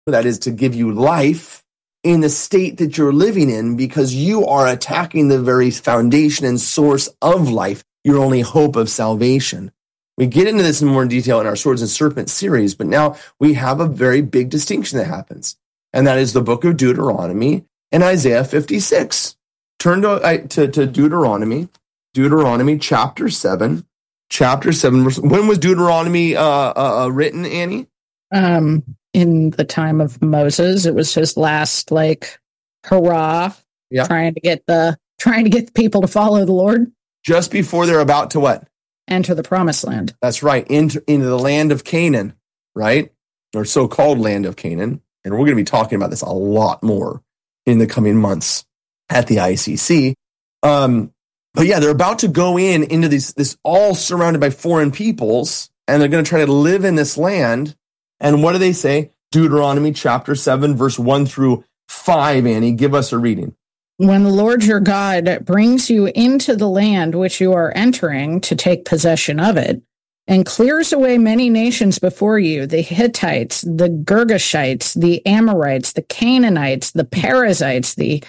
that is to give you life in the state that you're living in, because you are attacking the very foundation and source of life, your only hope of salvation. We get into this in more detail in our Swords and Serpents series, but now we have a very big distinction that happens, and that is the book of Deuteronomy and Isaiah 56. Turn to Deuteronomy chapter 7. Chapter 7. When was Deuteronomy written, Annie? In the time of Moses. It was his last hurrah, trying to get the people to follow the Lord. Just before they're about to what? Enter the promised land. That's right, into the land of Canaan, right? Or so-called land of Canaan. And we're going to be talking about this a lot more in the coming months at the ICC. But yeah, they're about to go into this all surrounded by foreign peoples, and they're going to try to live in this land. And what do they say? Deuteronomy chapter 7, verse 1 through 5, Annie, give us a reading. When the Lord your God brings you into the land which you are entering to take possession of it, and clears away many nations before you, the Hittites, the Girgashites, the Amorites, the Canaanites, the Perizzites, the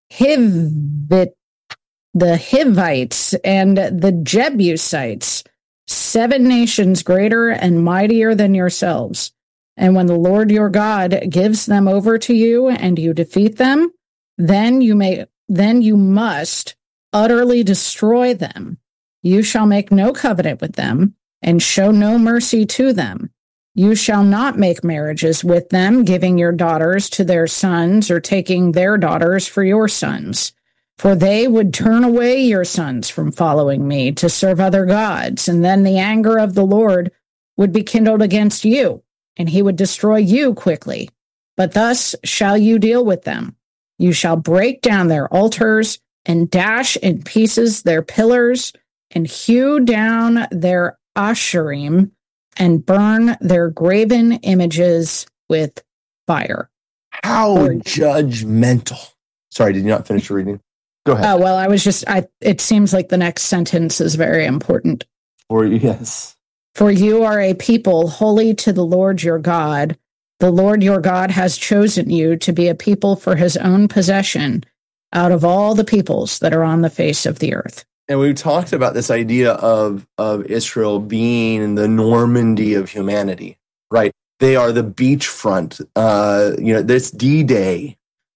Hivites, and the Jebusites, 7 nations greater and mightier than yourselves. And when the Lord your God gives them over to you and you defeat them, then you must utterly destroy them. You shall make no covenant with them and show no mercy to them. You shall not make marriages with them, giving your daughters to their sons or taking their daughters for your sons. For they would turn away your sons from following me to serve other gods, and then the anger of the Lord would be kindled against you, and he would destroy you quickly. But thus shall you deal with them. You shall break down their altars and dash in pieces their pillars and hew down their asherim and burn their graven images with fire. How judgmental. Sorry, did you not finish your reading? Go ahead. Oh, well, it seems like the next sentence is very important. For you, yes. For you are a people holy to the Lord your God. The Lord your God has chosen you to be a people for his own possession out of all the peoples that are on the face of the earth. And we talked about this idea of Israel being the Normandy of humanity, right? They are the beachfront, this D-Day.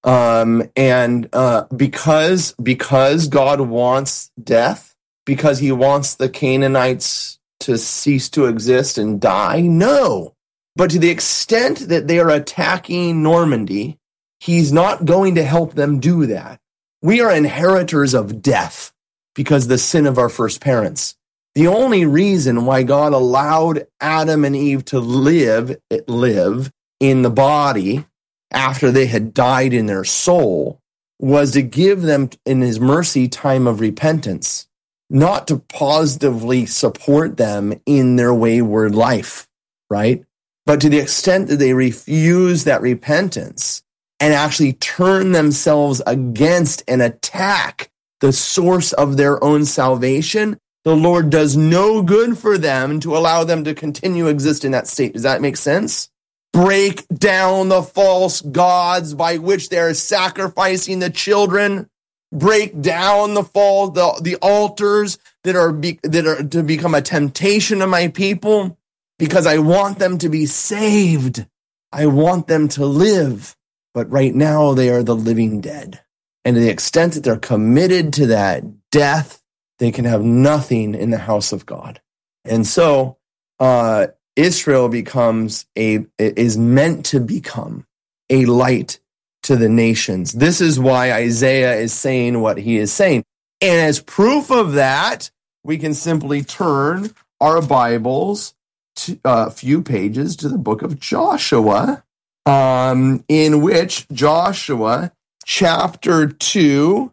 Because God wants death, because he wants the Canaanites to cease to exist and die? No. But to the extent that they are attacking Normandy, he's not going to help them do that. We are inheritors of death because of the sin of our first parents. The only reason why God allowed Adam and Eve to live in the body after they had died in their soul was to give them, in his mercy, time of repentance, not to positively support them in their wayward life, right? But to the extent that they refuse that repentance and actually turn themselves against and attack the source of their own salvation, the Lord does no good for them to allow them to continue to exist in that state. Does that make sense? Break down the false gods by which they are sacrificing the children. Break down the altars that are to become a temptation to my people, because I want them to be saved. I want them to live. But right now they are the living dead. And to the extent that they're committed to that death, they can have nothing in the house of God. And so Israel is meant to become a light to the nations. This is why Isaiah is saying what he is saying. And as proof of that, we can simply turn our Bibles to a few pages to the book of Joshua, in which Joshua chapter 2,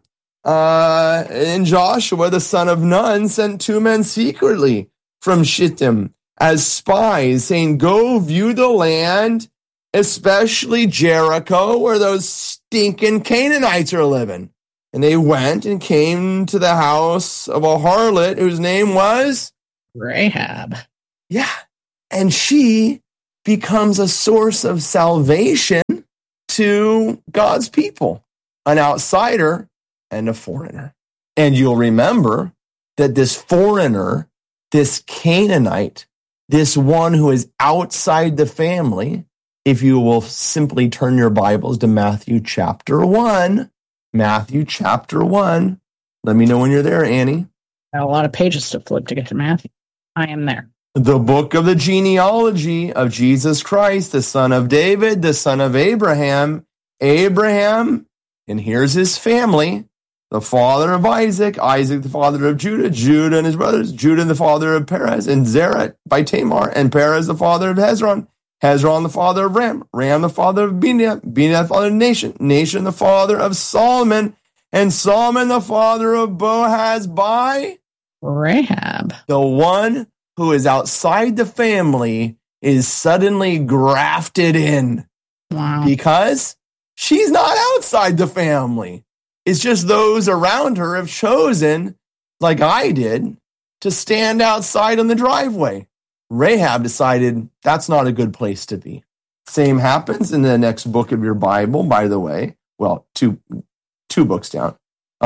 and Joshua, the son of Nun, sent 2 men secretly from Shittim as spies, saying, go view the land, especially Jericho, where those stinking Canaanites are living. And they went and came to the house of a harlot whose name was Rahab. Yeah. And she becomes a source of salvation to God's people, an outsider and a foreigner. And you'll remember that this foreigner, this Canaanite, this one who is outside the family, if you will simply turn your Bibles to Matthew chapter 1. Matthew chapter 1. Let me know when you're there, Annie. Got a lot of pages to flip to get to Matthew. I am there. The book of the genealogy of Jesus Christ, the son of David, the son of Abraham. Abraham, and here's his family, the father of Isaac, Isaac the father of Judah, Judah and his brothers, Judah the father of Perez, and Zerah by Tamar, and Perez the father of Hezron, Hezron the father of Ram, Ram the father of Binah, Binah the father of Nation, Nation the father of Solomon, and Solomon the father of Boaz by Rahab. The one who is outside the family is suddenly grafted in. Wow. Because she's not outside the family. It's just those around her have chosen, like I did, to stand outside on the driveway. Rahab decided that's not a good place to be. Same happens in the next book of your Bible, by the way. Well, two books down.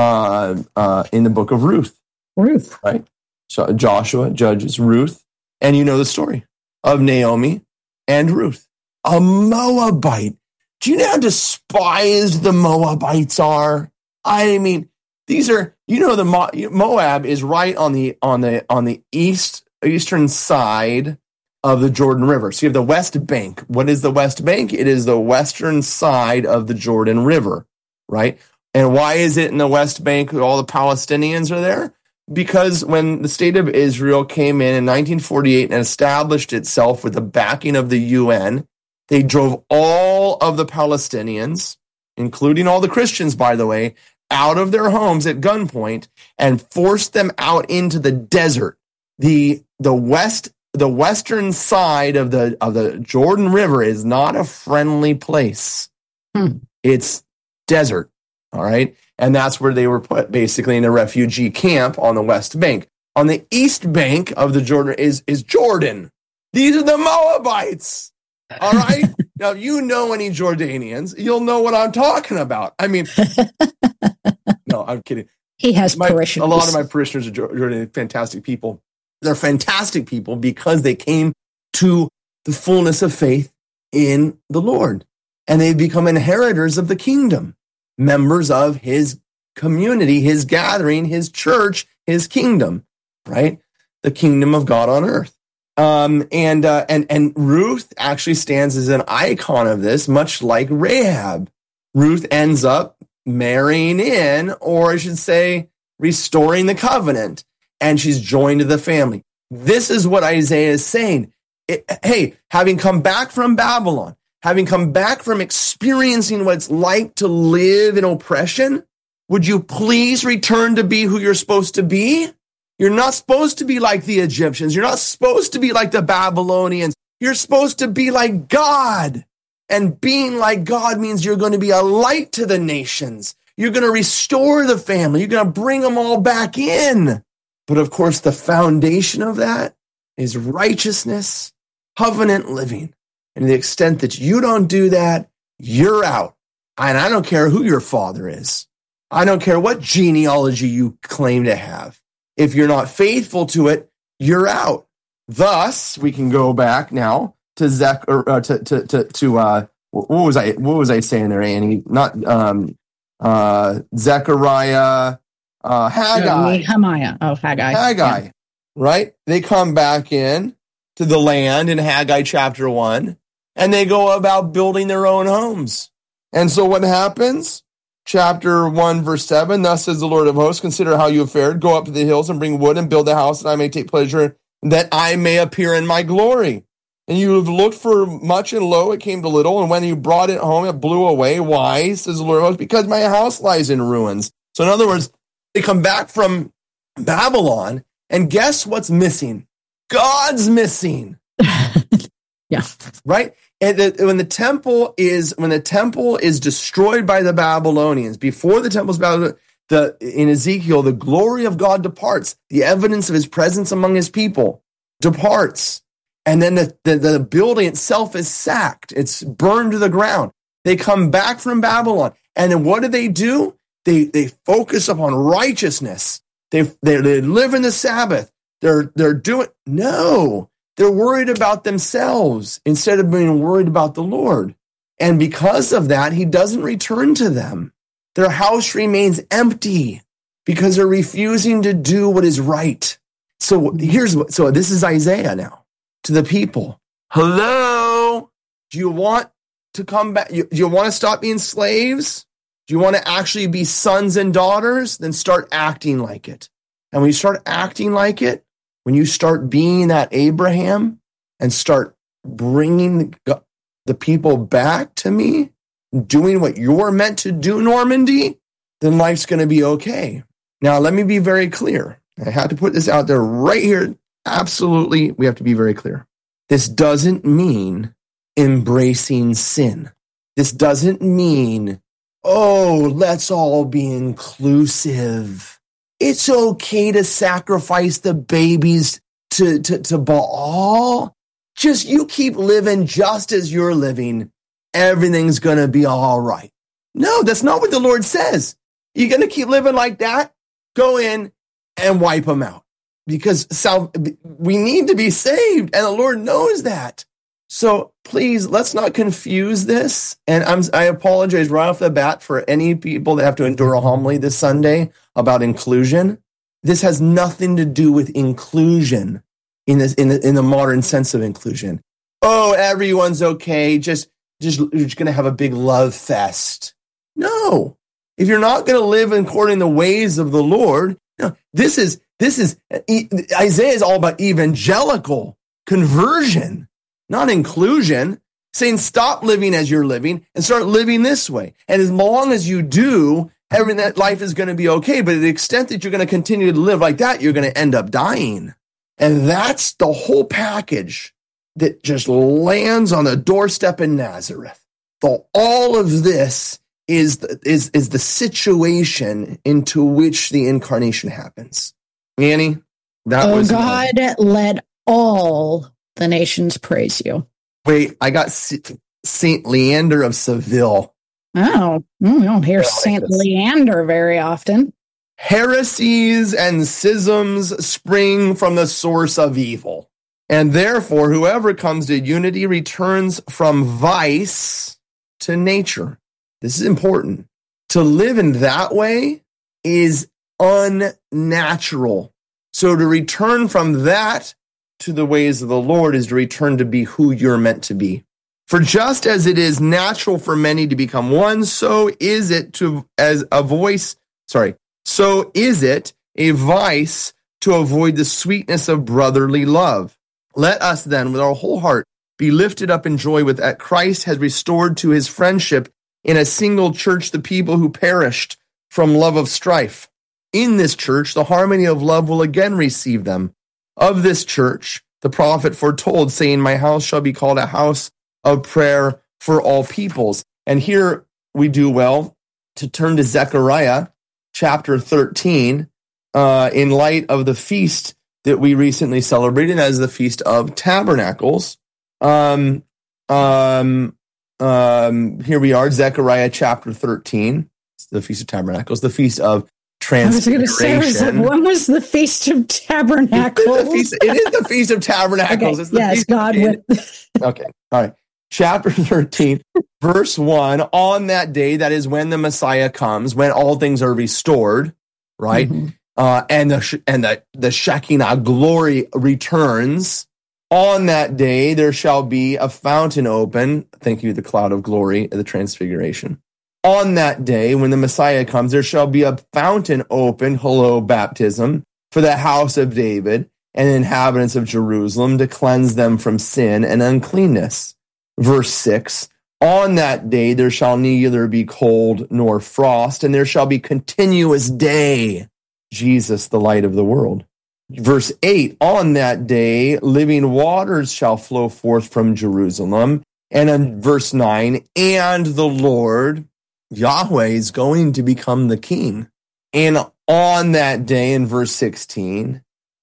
In the book of Ruth. Ruth. Right? So Joshua, Judges, Ruth. And you know the story of Naomi and Ruth. A Moabite. Do you know how despised the Moabites are? I mean, these are, you know, the Moab is right on the eastern side of the Jordan River. So you have the West Bank. What is the West Bank? It is the western side of the Jordan River, right? And why is it in the West Bank all the Palestinians are there? Because when the state of Israel came in 1948 and established itself with the backing of the UN, they drove all of the Palestinians, including all the Christians, by the way, out of their homes at gunpoint and forced them out into the desert. The western side of the Jordan River is not a friendly place. It's desert, all right? And that's where they were put, basically in a refugee camp on the West Bank. On the East Bank of the Jordan is Jordan. These are the Moabites. All right. Now, you know any Jordanians, you'll know what I'm talking about. I mean, no, I'm kidding. He has parishioners. A lot of my parishioners are Jordanian, fantastic people. They're fantastic people because they came to the fullness of faith in the Lord. And they've become inheritors of the kingdom, members of his community, his gathering, his church, his kingdom, right? The kingdom of God on earth. And Ruth actually stands as an icon of this, much like Rahab. Ruth ends up marrying in, or I should say, restoring the covenant, and she's joined to the family. This is what Isaiah is saying. Hey, having come back from Babylon, having come back from experiencing what it's like to live in oppression, would you please return to be who you're supposed to be? You're not supposed to be like the Egyptians. You're not supposed to be like the Babylonians. You're supposed to be like God. And being like God means you're going to be a light to the nations. You're going to restore the family. You're going to bring them all back in. But of course, the foundation of that is righteousness, covenant living. And to the extent that you don't do that, you're out. And I don't care who your father is. I don't care what genealogy you claim to have. If you're not faithful to it, you're out. Thus, we can go back now to what was I saying there, Annie? Not Zechariah, Haggai. Nehemiah. Oh, Haggai. Haggai, yeah. Right? They come back in to the land in Haggai chapter 1, and they go about building their own homes. And so what happens? Chapter 1, verse 7, thus says the Lord of hosts, consider how you have fared. Go up to the hills and bring wood and build a house that I may take pleasure, that I may appear in my glory. And you have looked for much, and lo, it came to little. And when you brought it home, it blew away. Why, says the Lord of hosts? Because my house lies in ruins. So in other words, they come back from Babylon, and guess what's missing? God's missing. Yeah. Right? And when the temple is destroyed by the Babylonians, before the temple's in Ezekiel, the glory of God departs. The evidence of his presence among his people departs. And then the building itself is sacked. It's burned to the ground. They come back from Babylon. And then what do? They focus upon righteousness. They live in the Sabbath. They're worried about themselves instead of being worried about the Lord. And because of that, he doesn't return to them. Their house remains empty because they're refusing to do what is right. So this is Isaiah now to the people. Hello? Do you want to come back? Do you want to stop being slaves? Do you want to actually be sons and daughters? Then start acting like it. And when you start acting like it, when you start being that Abraham and start bringing the people back to me, doing what you're meant to do, Normandy, then life's going to be okay. Now, let me be very clear. I have to put this out there right here. Absolutely, we have to be very clear. This doesn't mean embracing sin. This doesn't mean, let's all be inclusive. It's okay to sacrifice the babies to Baal. Just you keep living just as you're living. Everything's going to be all right. No, that's not what the Lord says. You're going to keep living like that? Go in and wipe them out. Because we need to be saved, and the Lord knows that. So please, let's not confuse this. And I apologize right off the bat for any people that have to endure a homily this Sunday about inclusion. This has nothing to do with inclusion in the modern sense of inclusion. Oh, everyone's okay. Just you're just going to have a big love fest. No, if you're not going to live according to the ways of the Lord, no, this is Isaiah is all about evangelical conversion, not inclusion, saying stop living as you're living and start living this way. And as long as you do, everything that life is going to be okay. But to the extent that you're going to continue to live like that, you're going to end up dying. And that's the whole package that just lands on the doorstep in Nazareth. So all of this is the situation into which the incarnation happens. Annie, God, let all the nations praise you. Wait, I got Saint Leander of Seville. Oh, we don't hear Saint Leander very often. Heresies and schisms spring from the source of evil. And therefore, whoever comes to unity returns from vice to nature. This is important. To live in that way is unnatural. So to return from that to the ways of the Lord is to return to be who you're meant to be. For just as it is natural for many to become one, so is it a vice to avoid the sweetness of brotherly love. Let us then, with our whole heart, be lifted up in joy with that Christ has restored to his friendship in a single church the people who perished from love of strife. In this church, the harmony of love will again receive them. Of this church, the prophet foretold, saying, my house shall be called a house of prayer for all peoples. And here we do well to turn to Zechariah chapter 13 in light of the feast that we recently celebrated as the Feast of Tabernacles. Here we are, Zechariah chapter 13. It's the Feast of Tabernacles, the Feast of Transfiguration. When was the Feast of Tabernacles? It is the Feast of Tabernacles. Okay, it's the yes, Feast God. Okay, all right. Chapter 13, verse 1, on that day, that is when the Messiah comes, when all things are restored, right? Mm-hmm. And the Shekinah glory returns. On that day, there shall be a fountain open. Thank you, the cloud of glory, the transfiguration. On that day, when the Messiah comes, there shall be a fountain open, hello, baptism, for the house of David and inhabitants of Jerusalem to cleanse them from sin and uncleanness. Verse 6, on that day there shall neither be cold nor frost, and there shall be continuous day. Jesus, the light of the world. Verse 8, on that day living waters shall flow forth from Jerusalem. And in verse 9, and the Lord, Yahweh, is going to become the king. And on that day, in verse 16,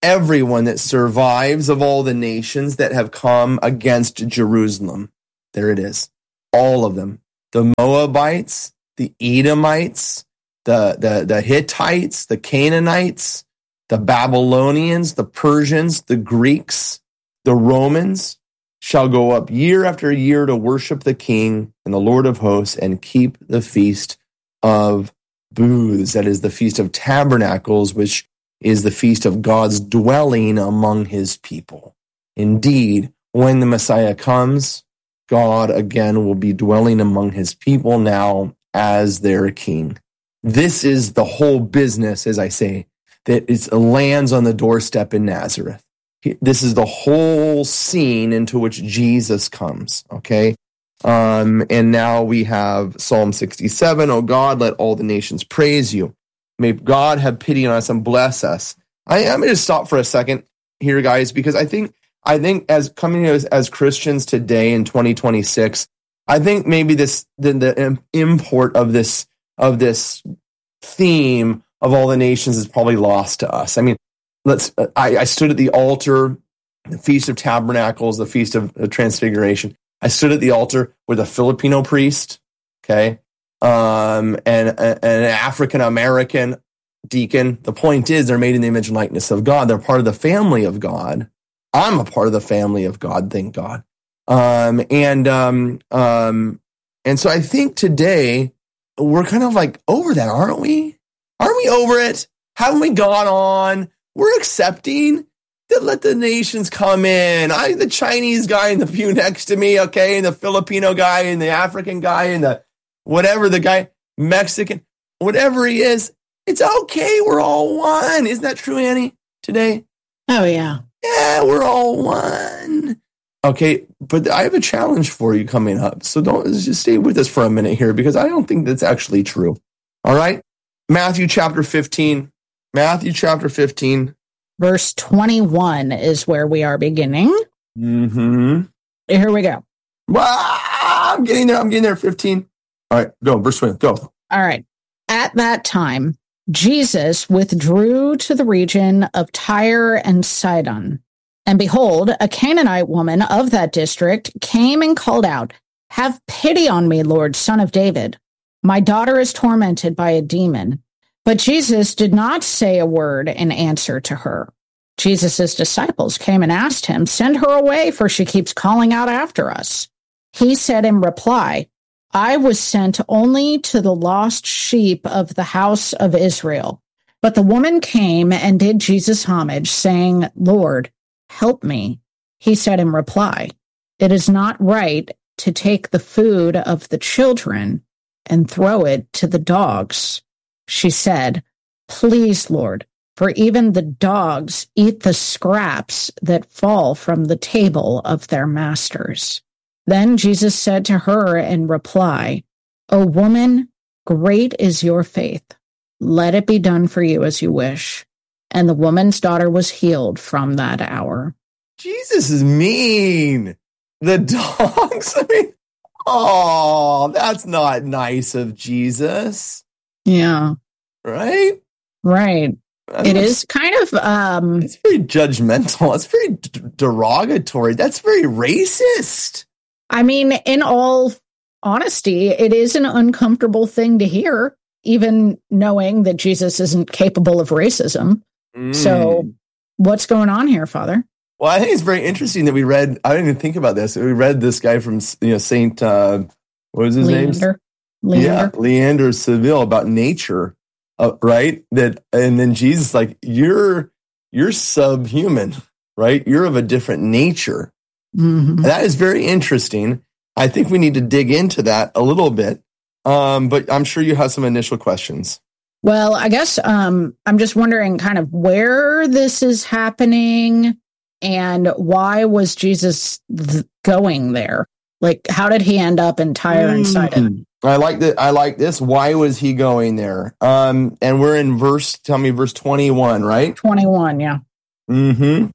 everyone that survives of all the nations that have come against Jerusalem. There it is. All of them. The Moabites, the Edomites, the Hittites, the Canaanites, the Babylonians, the Persians, the Greeks, the Romans shall go up year after year to worship the King and the Lord of hosts and keep the feast of booths. That is the Feast of Tabernacles, which is the feast of God's dwelling among his people. Indeed, when the Messiah comes, God again will be dwelling among his people now as their king. This is the whole business, as I say, that it lands on the doorstep in Nazareth. This is the whole scene into which Jesus comes, okay? And now we have Psalm 67. Oh God, let all the nations praise you. May God have pity on us and bless us. I'm going to stop for a second here, guys, because I think as coming as Christians today in 2026, I think maybe the import of this theme of all the nations is probably lost to us. I mean, I stood at the altar, the Feast of Tabernacles, the Feast of Transfiguration. I stood at the altar with a Filipino priest, okay, and an African-American deacon. The point is they're made in the image and likeness of God. They're part of the family of God. I'm a part of the family of God, thank God. And so I think today we're kind of like over that, aren't we? Aren't we over it? Haven't we gone on? We're accepting that let the nations come in. The Chinese guy in the pew next to me, okay, and the Filipino guy and the African guy and the whatever, the guy, Mexican, whatever he is, it's okay. We're all one. Isn't that true, Annie, today? Oh, yeah. Yeah, we're all one. Okay, but I have a challenge for you coming up. So just stay with us for a minute here because I don't think that's actually true. All right? Matthew chapter 15. Verse 21 is where we are beginning. Mm-hmm. Here we go. Wow, I'm getting there. 15. All right, go. Verse 20. Go. All right. At that time, Jesus withdrew to the region of Tyre and Sidon. And behold, a Canaanite woman of that district came and called out, "Have pity on me, Lord, Son of David. My daughter is tormented by a demon." But Jesus did not say a word in answer to her. Jesus' disciples came and asked him, "Send her away, for she keeps calling out after us." He said in reply, "I was sent only to the lost sheep of the house of Israel." But the woman came and did Jesus homage, saying, "Lord, help me." He said in reply, "It is not right to take the food of the children and throw it to the dogs." She said, "Please, Lord, for even the dogs eat the scraps that fall from the table of their masters." Then Jesus said to her in reply, "O woman, great is your faith. Let it be done for you as you wish." And the woman's daughter was healed from that hour. Jesus is mean. The dogs, I mean, oh, that's not nice of Jesus. Yeah. Right? Right. It is kind of... it's very judgmental. It's very derogatory. That's very racist. I mean, in all honesty, it is an uncomfortable thing to hear, even knowing that Jesus isn't capable of racism. So what's going on here, Father? Well, I think it's very interesting that we read, I didn't even think about this. We read this guy from, Saint, what was his name? Yeah, Leander Seville about nature, right? And then Jesus, like, you're subhuman, right? You're of a different nature. Mm-hmm. That is very interesting. I think we need to dig into that a little bit. But I'm sure you have some initial questions. Well, I guess I'm just wondering kind of where this is happening and why was Jesus going there? Like, how did he end up in Tyre and Sidon? I like that. I like this. Why was he going there? And we're in verse 21, right? 21, yeah. Mm-hmm.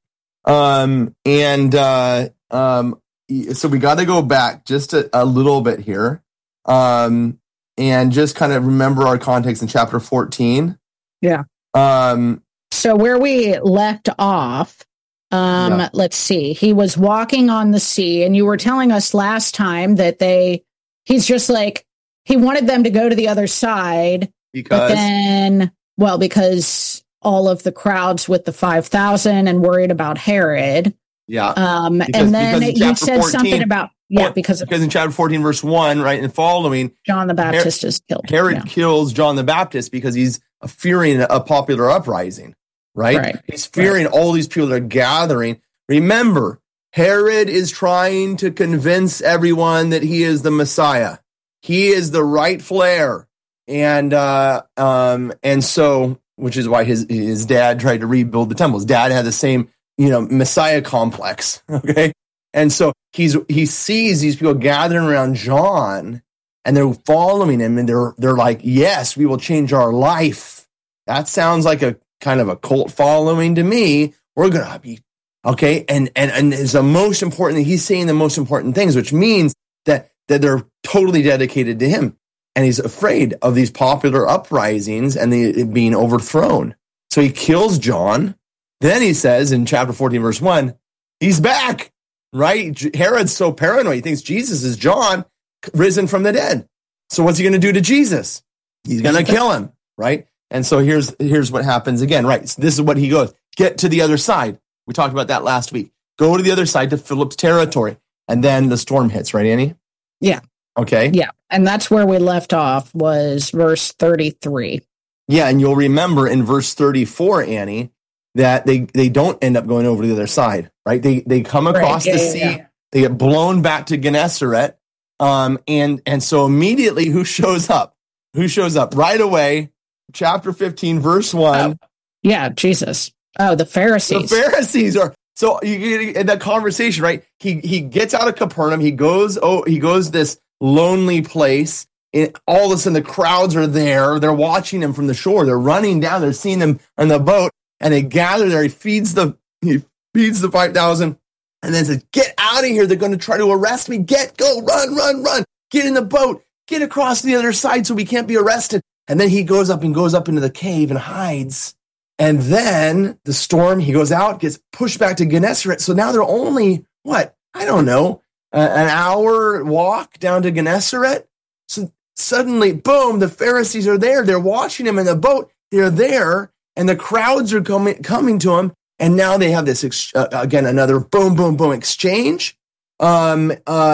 So we got to go back just a little bit here. And just kind of remember our context in chapter 14. Yeah. So where we left off, let's see. He was walking on the sea, and you were telling us last time that he's just like, he wanted them to go to the other side. Because all of the crowds with the 5,000 and worried about Herod. Yeah. And then you said 14, something about, because in chapter 14, verse 1, right, and following, John the Baptist is killed. Herod kills John the Baptist because he's fearing a popular uprising, right? He's fearing all these people that are gathering. Remember, Herod is trying to convince everyone that he is the Messiah. He is the rightful heir. And so, which is why his dad tried to rebuild the temple. His dad had the same, Messiah complex. Okay. And so he sees these people gathering around John, and they're following him, and they're like, yes, we will change our life. That sounds like a kind of a cult following to me. We're going to be, okay. And it's the most important, he's saying the most important things, which means that they're totally dedicated to him. And he's afraid of these popular uprisings and it being overthrown. So he kills John. Then he says in chapter 14, verse 1, he's back, right? Herod's so paranoid. He thinks Jesus is John risen from the dead. So what's he going to do to Jesus? He's going to kill him, right? And so here's what happens again, right? So this is what he goes, get to the other side. We talked about that last week. Go to the other side to Philip's territory. And then the storm hits, right, Annie? Yeah. Okay. Yeah. And that's where we left off, was verse 33. Yeah. And you'll remember in verse 34, Annie, that they don't end up going over to the other side, right? They come across the sea. Yeah. They get blown back to Gennesaret. And so immediately who shows up? Who shows up? Right away, chapter 15, verse 1. Oh, yeah, Jesus. Oh, the Pharisees. The Pharisees are. So you get in that conversation, right? He gets out of Capernaum. He goes this lonely place. And all of a sudden, the crowds are there. They're watching him from the shore. They're running down. They're seeing him on the boat, and they gather there. He feeds the 5,000, and then says, "Get out of here! They're going to try to arrest me. Go, run! Get in the boat. Get across to the other side so we can't be arrested." And then he goes up into the cave and hides. And then the storm, he goes out, gets pushed back to Gennesaret. So now they're only, an hour walk down to Gennesaret. So suddenly, boom, the Pharisees are there. They're watching him in the boat. They're there, and the crowds are coming to him. And now they have this, again, another boom, boom, boom exchange. And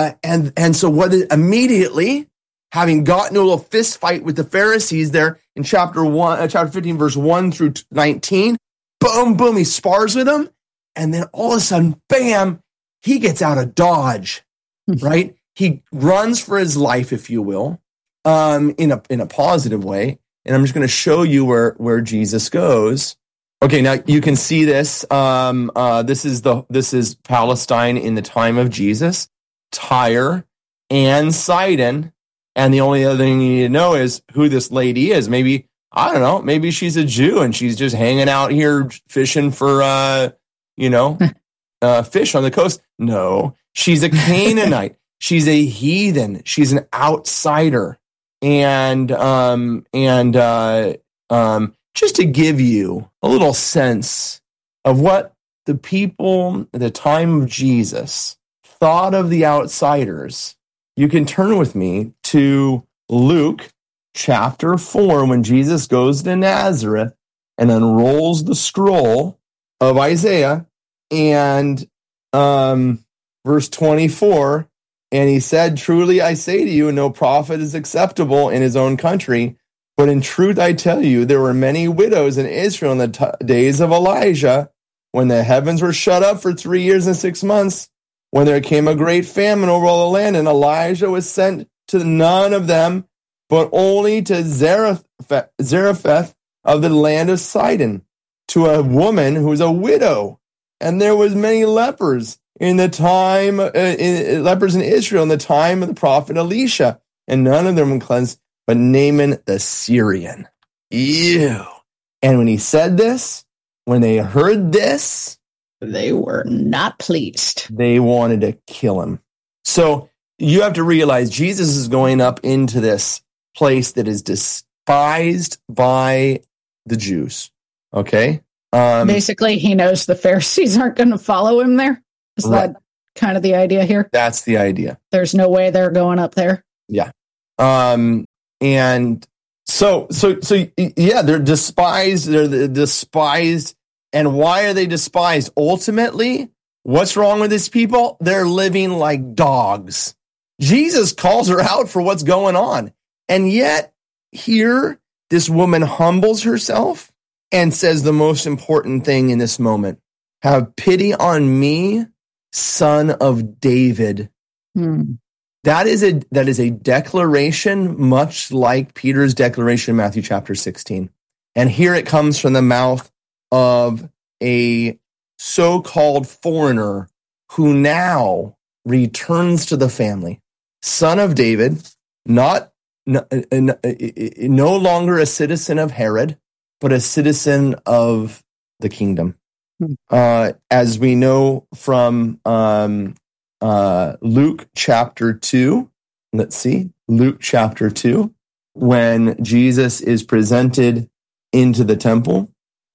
so immediately, having gotten a little fist fight with the Pharisees there in chapter 15, verse 1 through 19, boom, boom, he spars with them. And then all of a sudden, bam, he gets out of Dodge, right? He runs for his life, if you will, in a positive way. And I'm just going to show you where Jesus goes. Okay, now you can see this. This is Palestine in the time of Jesus, Tyre and Sidon. And the only other thing you need to know is who this lady is. Maybe, I don't know, maybe she's a Jew and she's just hanging out here fishing for, fish on the coast. No, she's a Canaanite. She's a heathen. She's an outsider. And just to give you a little sense of what the people at the time of Jesus thought of the outsiders, you can turn with me to Luke chapter 4 when Jesus goes to Nazareth and unrolls the scroll of Isaiah and verse 24. And he said, "Truly I say to you, no prophet is acceptable in his own country. But in truth I tell you, there were many widows in Israel in the days of Elijah, when the heavens were shut up for 3 years and 6 months, when there came a great famine over all the land, and Elijah was sent to none of them, but only to Zarephath of the land of Sidon, to a woman who was a widow. And there was many lepers in the time, lepers in Israel in the time of the prophet Elisha, and none of them were cleansed, but Naaman the Syrian." Ew. And when he said this, when they heard this, they were not pleased. They wanted to kill him. So you have to realize Jesus is going up into this place that is despised by the Jews. Okay? Basically, he knows the Pharisees aren't going to follow him there. Is that kind of the idea here? That's the idea. There's no way they're going up there. Yeah. And so yeah, they're despised. They're despised. And why are they despised? Ultimately, what's wrong with these people? They're living like dogs. Jesus calls her out for what's going on. And yet here, this woman humbles herself and says the most important thing in this moment. Have pity on me, son of David. That is a declaration much like Peter's declaration in Matthew chapter 16. And here it comes from the mouth of a so-called foreigner who now returns to the family. Son of David, no longer a citizen of Herod, but a citizen of the kingdom. As we know from Luke chapter 2, Luke chapter 2, when Jesus is presented into the temple,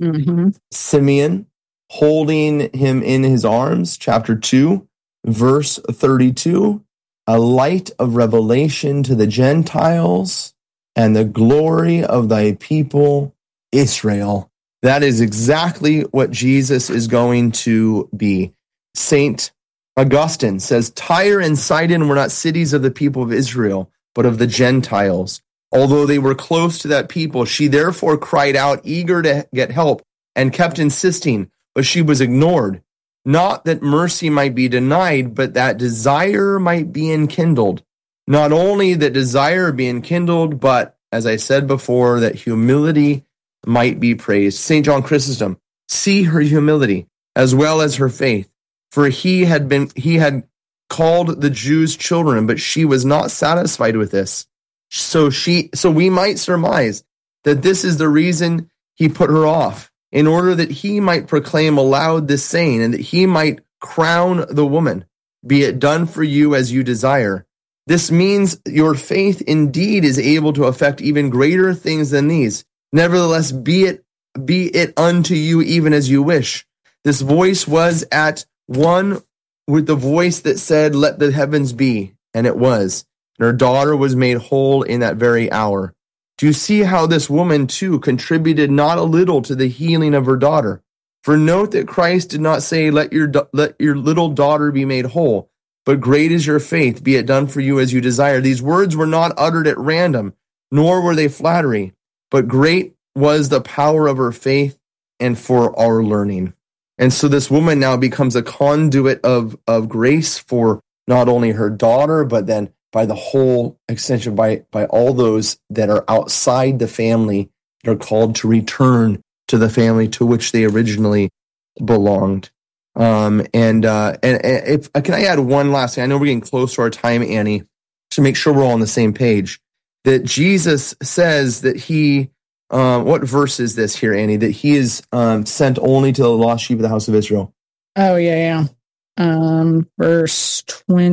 Simeon holding him in his arms, chapter 2, verse 32, a light of revelation to the Gentiles and the glory of thy people, Israel. That is exactly what Jesus is going to be. Saint Augustine says, Tyre and Sidon were not cities of the people of Israel, but of the Gentiles. Although they were close to that people, she therefore cried out, eager to get help, and kept insisting, but she was ignored. Not that mercy might be denied, but that desire might be enkindled. Not only that desire be enkindled, but, as I said before, that humility might be praised. St. John Chrysostom, see her humility as well as her faith. For he had called the Jews children, but she was not satisfied with this. So we might surmise that this is the reason he put her off, in order that he might proclaim aloud this saying, and that he might crown the woman. Be it done for you as you desire. This means your faith indeed is able to effect even greater things than these. Nevertheless, be it unto you even as you wish. This voice was at one with the voice that said, let the heavens be, and it was. And her daughter was made whole in that very hour. Do you see how this woman, too, contributed not a little to the healing of her daughter? For note that Christ did not say, let your little daughter be made whole, but great is your faith, be it done for you as you desire. These words were not uttered at random, nor were they flattery, but great was the power of her faith and for our learning. And so this woman now becomes a conduit of grace for not only her daughter, but then by the whole extension, by all those that are outside the family that are called to return to the family to which they originally belonged. And if can I add one last thing? I know we're getting close to our time, Annie, to make sure we're all on the same page. That Jesus says that he, what verse is this here, Annie? That he is sent only to the lost sheep of the house of Israel. Oh, yeah. Verse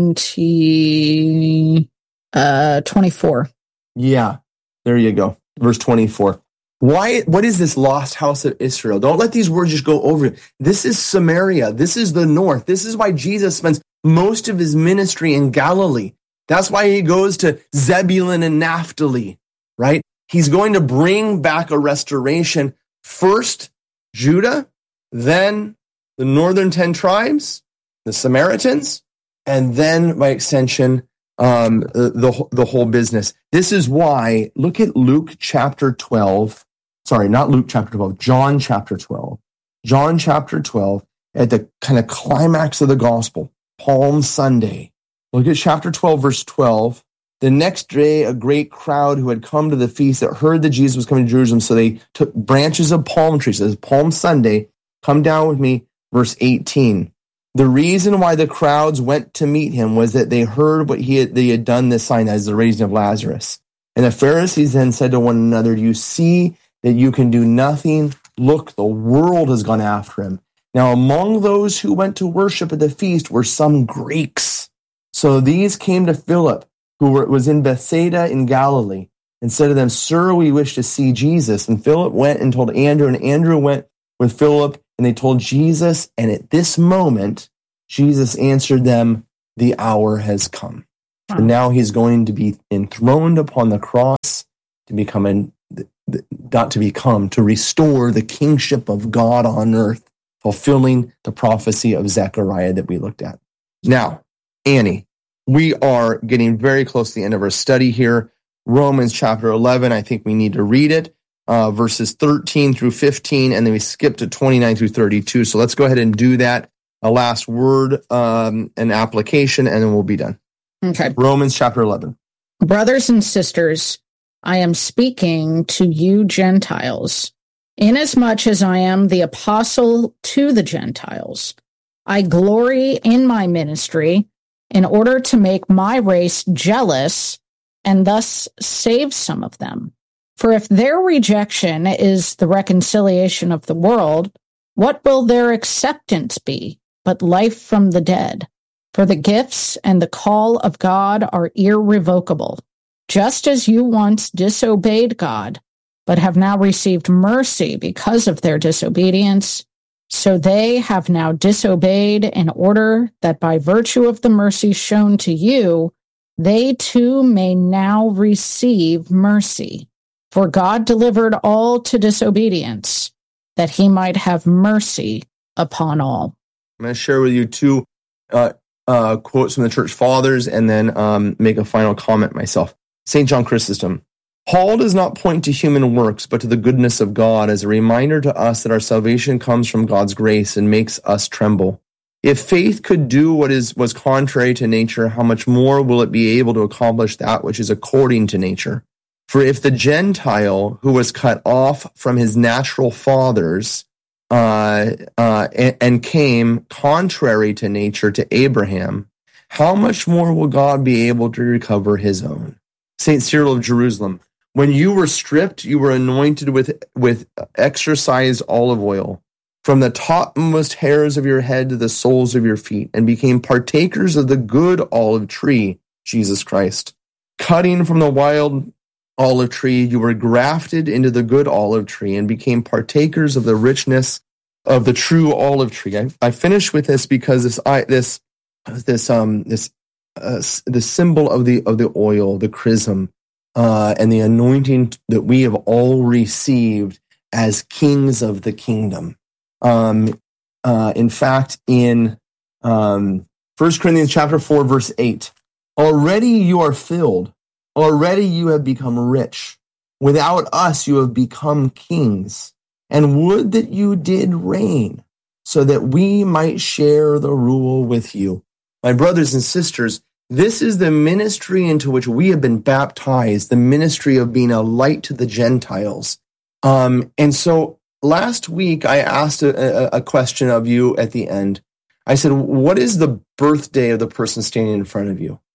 24. Yeah, there you go. Verse 24. What is this lost house of Israel? Don't let these words just go over you. This is Samaria. This is the north. This is why Jesus spends most of his ministry in Galilee. That's why he goes to Zebulun and Naphtali, right? He's going to bring back a restoration. First, Judah, then the northern 10 tribes, the Samaritans, and then, by extension, the whole business. This is why, look at Luke chapter 12. Sorry, not Luke chapter 12, John chapter 12. John chapter 12, at the kind of climax of the gospel, Palm Sunday. Look at chapter 12, verse 12. The next day, a great crowd who had come to the feast that heard that Jesus was coming to Jerusalem, so they took branches of palm trees. It says Palm Sunday. Come down with me, verse 18. The reason why the crowds went to meet him was that they heard what they had done this sign, as the raising of Lazarus. And the Pharisees then said to one another, you see that you can do nothing. Look, the world has gone after him. Now, among those who went to worship at the feast were some Greeks. So these came to Philip, who was in Bethsaida in Galilee, and said to them, Sir, we wish to see Jesus. And Philip went and told Andrew, and Andrew went with Philip, and they told Jesus, and at this moment, Jesus answered them, the hour has come. And now he's going to be enthroned upon the cross to to restore the kingship of God on earth, fulfilling the prophecy of Zechariah that we looked at. Now, Annie, we are getting very close to the end of our study here. Romans chapter 11, I think we need to read it, verses 13 through 15, and then we skip to 29 through 32. So let's go ahead and do that. A last word, an application, and then we'll be done. Okay. Romans chapter 11. Brothers and sisters, I am speaking to you Gentiles, inasmuch as I am the apostle to the Gentiles. I glory in my ministry in order to make my race jealous and thus save some of them. For if their rejection is the reconciliation of the world, what will their acceptance be but life from the dead? For the gifts and the call of God are irrevocable. Just as you once disobeyed God, but have now received mercy because of their disobedience, so they have now disobeyed in order that by virtue of the mercy shown to you, they too may now receive mercy. For God delivered all to disobedience, that he might have mercy upon all. I'm going to share with you two quotes from the church fathers and then make a final comment myself. St. John Chrysostom. Paul does not point to human works, but to the goodness of God as a reminder to us that our salvation comes from God's grace and makes us tremble. If faith could do what was contrary to nature, how much more will it be able to accomplish that which is according to nature? For if the Gentile who was cut off from his natural fathers and came contrary to nature to Abraham, how much more will God be able to recover his own? St. Cyril of Jerusalem. When you were stripped, you were anointed with exercised olive oil from the topmost hairs of your head to the soles of your feet, and became partakers of the good olive tree, Jesus Christ. Cutting from the wild olive tree, you were grafted into the good olive tree and became partakers of the richness of the true olive tree. I finish with this because the symbol of the oil, the chrism, and the anointing that we have all received as kings of the kingdom. In fact, in 1 Corinthians chapter 4, verse 8, already you are filled, already you have become rich. Without us you have become kings, and would that you did reign, so that we might share the rule with you. My brothers and sisters, this is the ministry into which we have been baptized, the ministry of being a light to the Gentiles. And so last week I asked a question of you at the end. I said, what is the birthday of the person standing in front of you?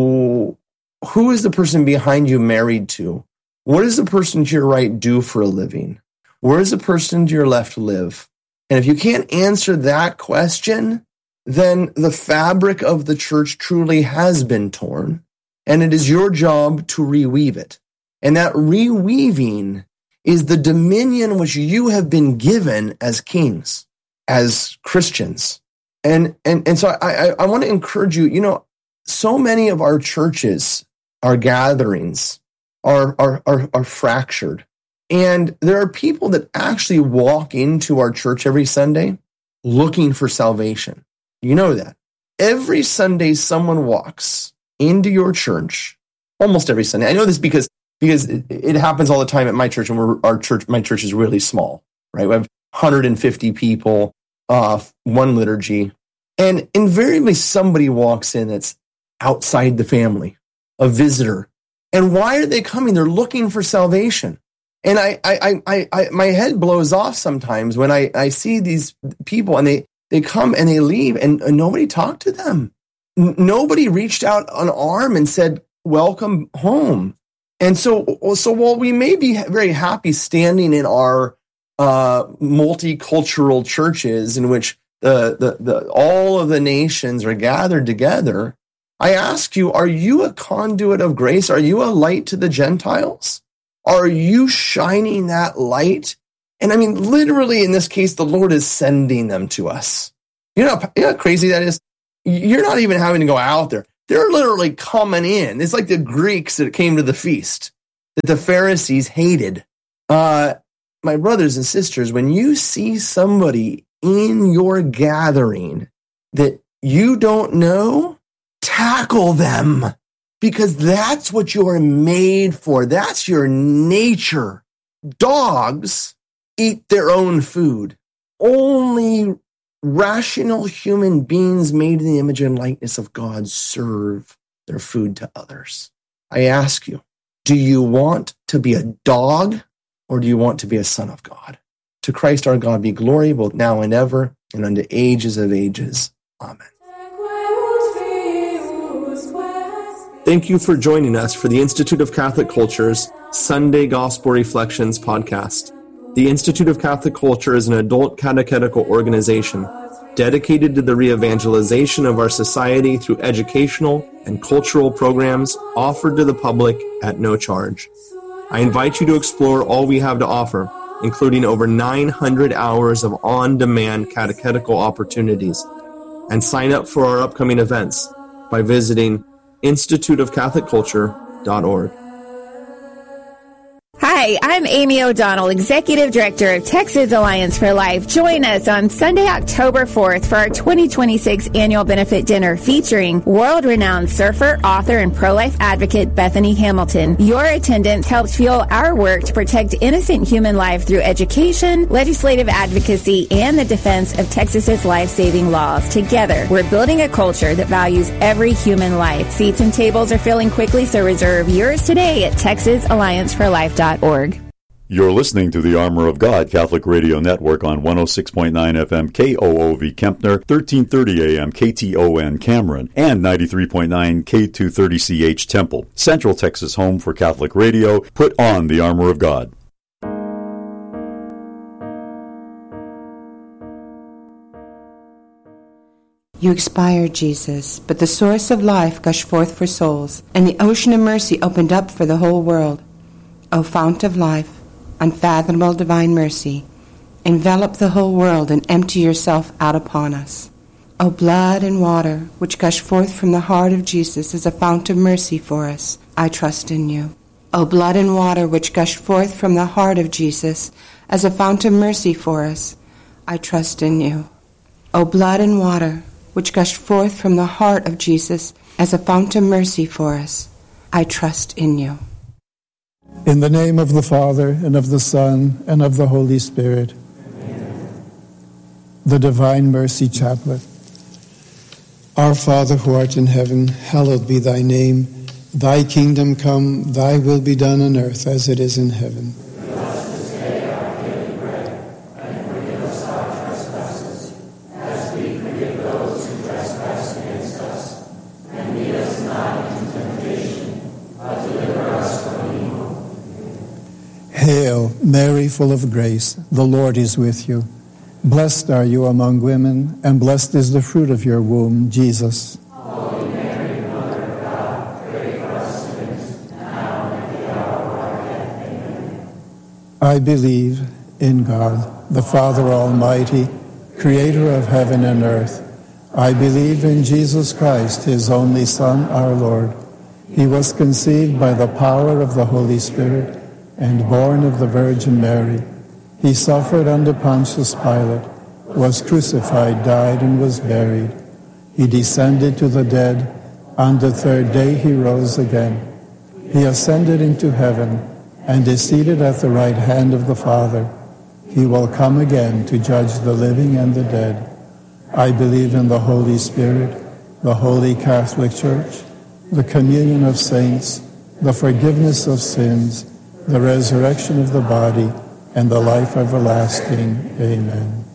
Who is the person behind you married to? What does the person to your right do for a living? Where does the person to your left live? And if you can't answer that question, then the fabric of the church truly has been torn, and it is your job to reweave it. And that reweaving is the dominion which you have been given as kings, as Christians. And so I want to encourage you, so many of our churches, our gatherings are fractured. And there are people that actually walk into our church every Sunday looking for salvation. You know that. Every Sunday someone walks into your church, almost every Sunday. I know this because it happens all the time at my church, and my church is really small, right? We have 150 people, one liturgy, and invariably somebody walks in that's outside the family, a visitor. And why are they coming? They're looking for salvation. And I my head blows off sometimes when I see these people and they come and they leave and nobody talked to them. Nobody reached out an arm and said, welcome home. And so while we may be very happy standing in our multicultural churches in which all of the nations are gathered together, I ask you, are you a conduit of grace? Are you a light to the Gentiles? Are you shining that light And I mean, literally in this case, the Lord is sending them to us. You know how crazy that is? You're not even having to go out there. They're literally coming in. It's like the Greeks that came to the feast that the Pharisees hated. My brothers and sisters, when you see somebody in your gathering that you don't know, tackle them, because that's what you're made for. That's your nature. Dogs eat their own food. Only rational human beings made in the image and likeness of God serve their food to others. I ask you, do you want to be a dog or do you want to be a son of God? To Christ our God be glory both now and ever and unto ages of ages. Amen. Thank you for joining us for the Institute of Catholic Culture's Sunday Gospel Reflections podcast. The Institute of Catholic Culture is an adult catechetical organization dedicated to the re-evangelization of our society through educational and cultural programs offered to the public at no charge. I invite you to explore all we have to offer, including over 900 hours of on-demand catechetical opportunities, and sign up for our upcoming events by visiting instituteofcatholicculture.org. Hi, I'm Amy O'Donnell, Executive Director of Texas Alliance for Life. Join us on Sunday, October 4th for our 2026 annual benefit dinner featuring world-renowned surfer, author, and pro-life advocate Bethany Hamilton. Your attendance helps fuel our work to protect innocent human life through education, legislative advocacy, and the defense of Texas's life-saving laws. Together, we're building a culture that values every human life. Seats and tables are filling quickly, so reserve yours today at TexasAllianceForLife.org. You're listening to the Armor of God Catholic Radio Network on 106.9 FM KOOV Kempner, 1330 AM KTON Cameron, and 93.9 K230CH Temple. Central Texas home for Catholic radio. Put on the Armor of God. You expired, Jesus, but the source of life gushed forth for souls, and the ocean of mercy opened up for the whole world. O fount of life, unfathomable divine mercy, envelop the whole world and empty yourself out upon us. O blood and water, which gush forth from the heart of Jesus as a fount of mercy for us, I trust in you. O blood and water, which gush forth from the heart of Jesus as a fount of mercy for us, I trust in you. O blood and water, which gushed forth from the heart of Jesus as a fount of mercy for us, I trust in you. In the name of the Father, and of the Son, and of the Holy Spirit. Amen. The Divine Mercy Chaplet. Our Father who art in heaven, hallowed be thy name. Thy kingdom come, thy will be done on earth as it is in heaven. Give us this day our daily bread, and forgive us our trespasses, as we forgive those who trespass against us. And lead us not into temptation, but deliver us from evil. Hail, Mary, full of grace, the Lord is with you. Blessed are you among women, and blessed is the fruit of your womb, Jesus. Holy Mary, Mother of God, pray for us sinners, now and at the hour of our death. Amen. I believe in God, the Father Almighty, creator of heaven and earth. I believe in Jesus Christ, his only Son, our Lord. He was conceived by the power of the Holy Spirit, and born of the Virgin Mary. He suffered under Pontius Pilate, was crucified, died, and was buried. He descended to the dead. On the third day he rose again. He ascended into heaven and is seated at the right hand of the Father. He will come again to judge the living and the dead. I believe in the Holy Spirit, the Holy Catholic Church, the communion of saints, the forgiveness of sins, the resurrection of the body, and the life everlasting. Amen.